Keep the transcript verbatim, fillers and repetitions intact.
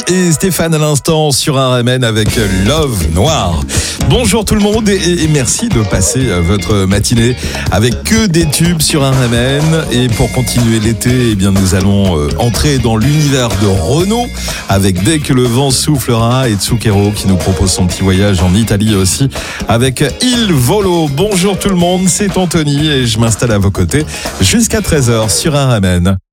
et Stéphane à l'instant sur un R M N avec Love Noir. Bonjour tout le monde et, et merci de passer votre matinée avec que des tubes sur un R M N. Et pour continuer l'été, eh bien nous allons entrer dans l'univers de Renaud avec Dès que le vent soufflera et Zucchero qui nous propose son petit voyage en Italie aussi avec Il Volo. Bonjour tout le monde, c'est Anthony et je m'installe à vos côtés jusqu'à treize heures sur un R M N.